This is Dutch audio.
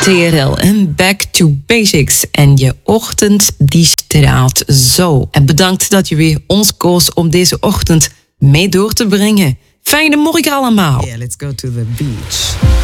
TRL en Back to Basics. En je ochtend die straalt zo. En bedankt dat je weer ons koos om deze ochtend mee door te brengen. Fijne morgen allemaal. Yeah, let's go to the beach.